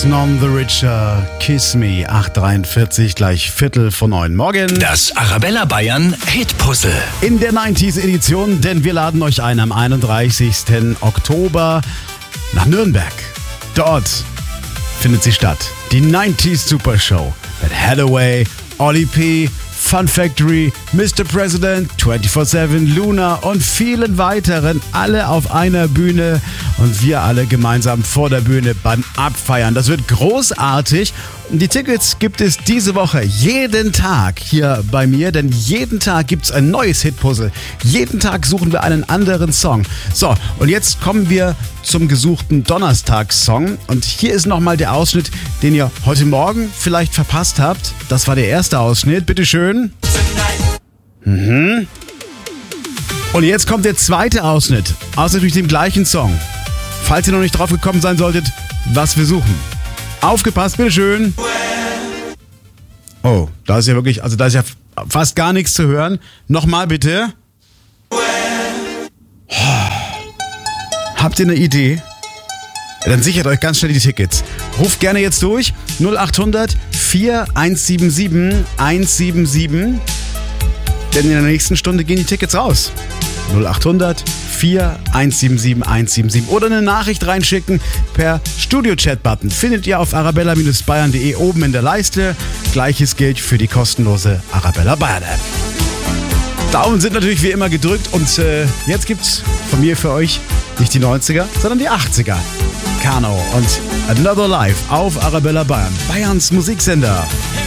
On the Richer, Kiss Me, 8:43, gleich 8:45 morgen. Das Arabella Bayern Hitpuzzle. In der 90s Edition, denn wir laden euch ein am 31. Oktober nach Nürnberg. Dort findet sie statt. Die 90s Super Show mit Hathaway, Oli P., Fun Factory, Mr. President, 24/7, Luna und vielen weiteren, alle auf einer Bühne und wir alle gemeinsam vor der Bühne beim Abfeiern. Das wird großartig und die Tickets gibt es diese Woche jeden Tag hier bei mir, denn jeden Tag gibt es ein neues Hitpuzzle. Jeden Tag suchen wir einen anderen Song. So, und jetzt kommen wir zum gesuchten Donnerstagssong und hier ist nochmal der Ausschnitt, den ihr heute Morgen vielleicht verpasst habt. Das war der erste Ausschnitt, bitteschön. Und jetzt kommt der zweite Ausschnitt, aus dem gleichen Song. Falls ihr noch nicht drauf gekommen sein solltet, was wir suchen. Aufgepasst, bitteschön. Oh, da ist ja wirklich, da ist ja fast gar nichts zu hören. Nochmal bitte. Habt ihr eine Idee? Ja, dann sichert euch ganz schnell die Tickets. Ruft gerne jetzt durch. 0800 4177 177. Denn in der nächsten Stunde gehen die Tickets raus. 0800 4177 177. Oder eine Nachricht reinschicken per Studio-Chat-Button. Findet ihr auf arabella-bayern.de oben in der Leiste. Gleiches gilt für die kostenlose Arabella Bayern App. Daumen sind natürlich wie immer gedrückt und jetzt gibt's von mir für euch nicht die 90er, sondern die 80er. Kano und Another Life auf Arabella Bayern, Bayerns Musiksender.